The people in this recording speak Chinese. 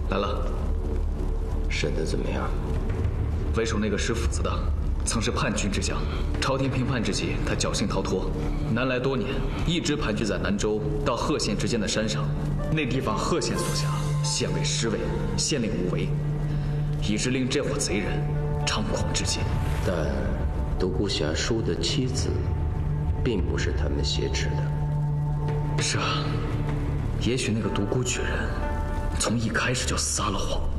来了。 审得怎么样？ 为首那个使斧子的，曾是叛军之将。朝廷平叛之际，他侥幸逃脱，南来多年，一直盘踞在南州到贺县之间的山上。那地方贺县所辖，县尉失位，县令无为，以致令这伙贼人猖狂至极。 但独孤侠叔的妻子，并不是他们挟持的。 是啊，也许那个独孤举人从一开始就撒了谎。